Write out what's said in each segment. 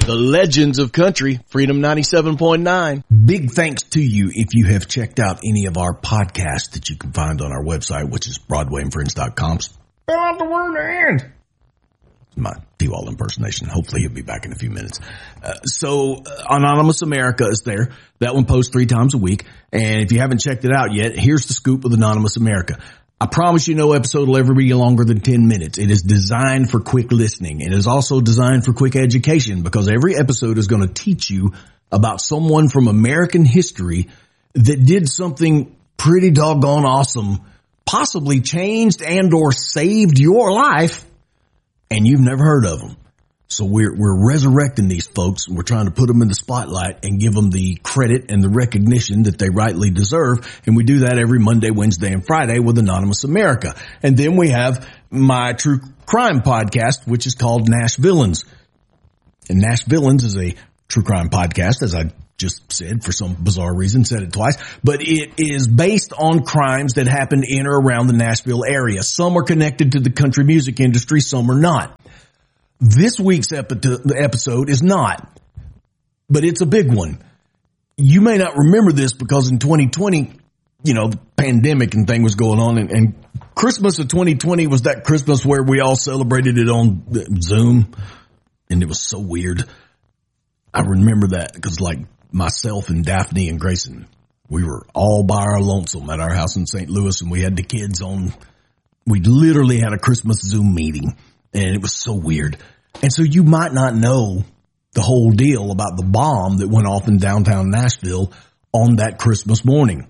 The legends of country, Freedom 97.9. Big thanks to you if you have checked out any of our podcasts that you can find on our website, which is BroadwayandFriends.com. Spell out the word and. My T-Wall impersonation. Hopefully he'll be back in a few minutes. So Anonymous America is there. That one posts 3 times a week. And if you haven't checked it out yet, here's the scoop with Anonymous America. I promise you no episode will ever be longer than 10 minutes. It is designed for quick listening. It is also designed for quick education because every episode is going to teach you about someone from American history that did something pretty doggone awesome, possibly changed and or saved your life, and you've never heard of them. So we're resurrecting these folks. We're trying to put them in the spotlight and give them the credit and the recognition that they rightly deserve. And we do that every Monday, Wednesday, and Friday with Anonymous America. And then we have my true crime podcast, which is called Nash Villains. And Nash Villains is a true crime podcast, as I just said, for some bizarre reason, said it twice, but it is based on crimes that happened in or around the Nashville area. Some are connected to the country music industry, some are not. This week's episode is not, but it's a big one. You may not remember this because in 2020, the pandemic and thing was going on, and Christmas of 2020 was that Christmas where we all celebrated it on Zoom, and it was so weird. I remember that because myself and Daphne and Grayson, we were all by our lonesome at our house in St. Louis, and we had the kids on. We literally had a Christmas Zoom meeting. And it was so weird. And so you might not know the whole deal about the bomb that went off in downtown Nashville on that Christmas morning.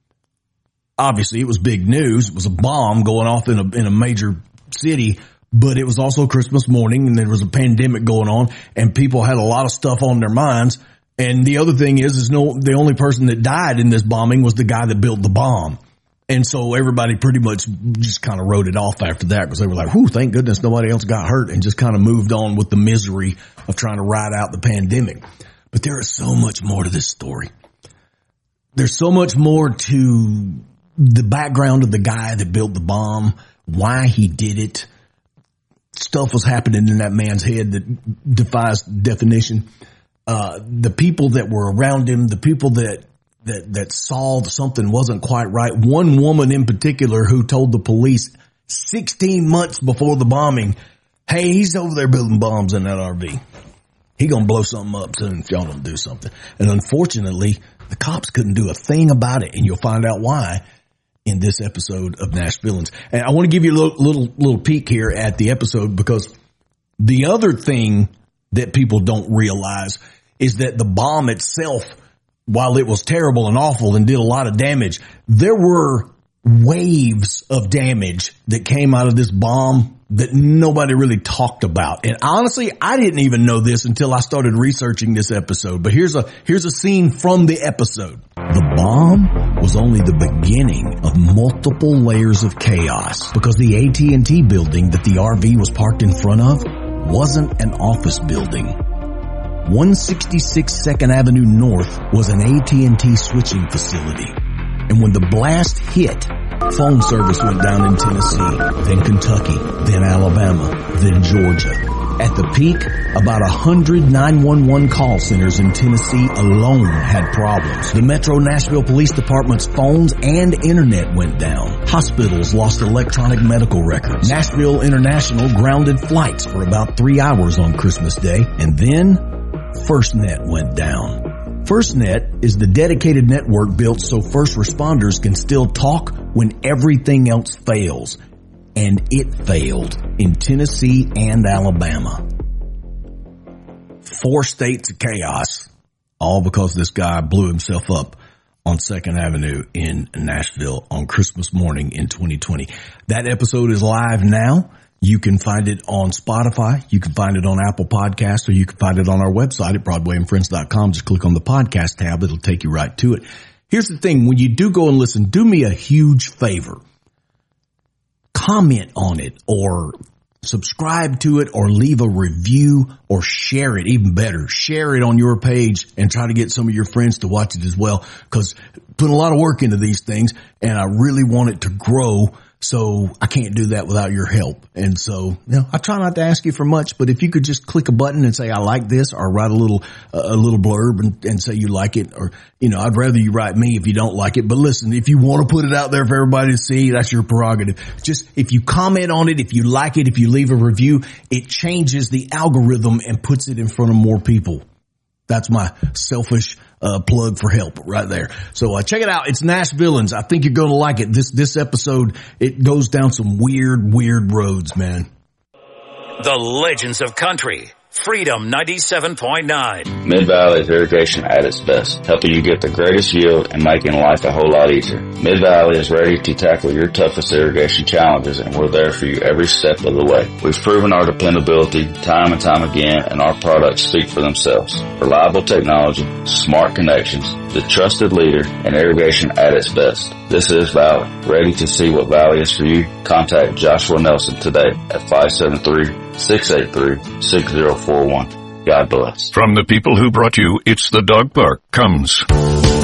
Obviously, it was big news. It was a bomb going off in a major city, but it was also Christmas morning, and there was a pandemic going on, and people had a lot of stuff on their minds. And the other thing is the only person that died in this bombing was the guy that built the bomb. And so everybody pretty much just kind of wrote it off after that because they were like, whew, thank goodness nobody else got hurt, and just kind of moved on with the misery of trying to ride out the pandemic. But there is so much more to this story. There's so much more to the background of the guy that built the bomb, why he did it. Stuff was happening in that man's head that defies definition. The people that were around him, the people that saw something wasn't quite right. One woman in particular who told the police 16 months before the bombing, hey, he's over there building bombs in that RV. He gonna blow something up soon if y'all don't do something. And unfortunately, the cops couldn't do a thing about it, and you'll find out why in this episode of Nash Villains. And I want to give you a little peek here at the episode, because the other thing that people don't realize is that the bomb itself, while it was terrible and awful and did a lot of damage, there were waves of damage that came out of this bomb that nobody really talked about. And honestly, I didn't even know this until I started researching this episode. But here's a scene from the episode. The bomb was only the beginning of multiple layers of chaos, because the AT&T building that the RV was parked in front of wasn't an office building. 166 2nd Avenue North was an AT&T switching facility. And when the blast hit, phone service went down in Tennessee, then Kentucky, then Alabama, then Georgia. At the peak, about 100 911 call centers in Tennessee alone had problems. The Metro Nashville Police Department's phones and internet went down. Hospitals lost electronic medical records. Nashville International grounded flights for about 3 hours on Christmas Day. And then FirstNet went down. FirstNet is the dedicated network built so first responders can still talk when everything else fails. And it failed in Tennessee and Alabama. 4 states of chaos, all because this guy blew himself up on 2nd Avenue in Nashville on Christmas morning in 2020. That episode is live now. You can find it on Spotify. You can find it on Apple Podcasts, or you can find it on our website at BroadwayandFriends.com. Just click on the podcast tab. It'll take you right to it. Here's the thing. When you do go and listen, do me a huge favor. Comment on it, or subscribe to it, or leave a review, or share it. Even better, share it on your page and try to get some of your friends to watch it as well, because put a lot of work into these things, and I really want it to grow So I can't do that without your help. And so, I try not to ask you for much, but if you could just click a button and say, I like this, or write a little blurb and say you like it, or, I'd rather you write me if you don't like it. But listen, if you want to put it out there for everybody to see, that's your prerogative. Just if you comment on it, if you like it, if you leave a review, it changes the algorithm and puts it in front of more people. That's my selfish plug for help right there. So check it out. It's Nash Villains. I think you're going to like it. This episode, it goes down some weird roads, man. The Legends of Country. Freedom 97.9. Mid-Valley is irrigation at its best, helping you get the greatest yield and making life a whole lot easier. Mid-Valley is ready to tackle your toughest irrigation challenges, and we're there for you every step of the way. We've proven our dependability time and time again, and our products speak for themselves. Reliable technology, smart connections, the trusted leader, and irrigation at its best. This is Valley. Ready to see what Valley is for you? Contact Joshua Nelson today at 573-683-6041. God bless. From the people who brought you It's the Dog Park comes